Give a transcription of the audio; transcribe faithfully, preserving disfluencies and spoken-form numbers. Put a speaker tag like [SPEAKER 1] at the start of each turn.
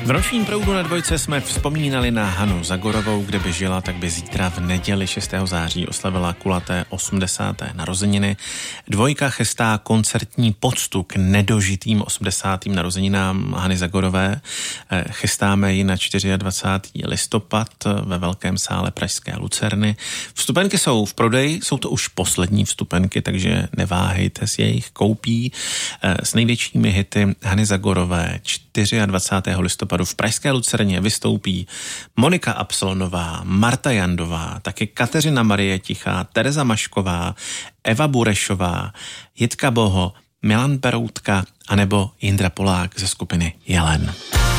[SPEAKER 1] V Nočním proudu na dvojce jsme vzpomínali na Hanu Zagorovou, kde by žila, tak by zítra v neděli šestého září oslavila kulaté osmdesáté narozeniny. Dvojka chystá koncertní poctu k nedožitým osmdesátým narozeninám Hany Zagorové. Chystáme ji na dvacátého čtvrtého listopad ve Velkém sále pražské Lucerny. Vstupenky jsou v prodeji, jsou to už poslední vstupenky, takže neváhejte s jejich koupí. S největšími hity Hany Zagorové dvacátého čtvrtého listopadu v pražské Lucerně vystoupí Monika Absolnová, Marta Jandová, taky Kateřina Marie Tichá, Tereza Mašková, Eva Burešová, Jitka Boho, Milan Peroutka anebo Jindra Polák ze skupiny Jelen.